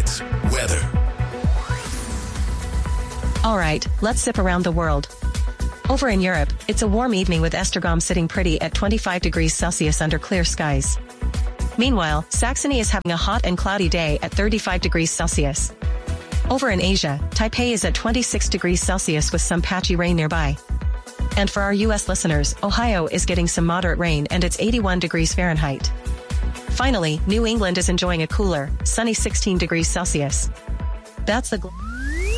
Sports. Weather. All right, let's zip around the world. Over in Europe, it's a warm evening with Esztergom sitting pretty at 25 degrees Celsius under clear skies. Meanwhile, Saxony is having a hot and cloudy day at 35 degrees Celsius. Over in Asia, Taipei is at 26 degrees Celsius with some patchy rain nearby. And for our U.S. listeners, Ohio is getting some moderate rain and it's 81 degrees Fahrenheit. Finally, New England is enjoying a cooler, sunny 16 degrees Celsius. That's the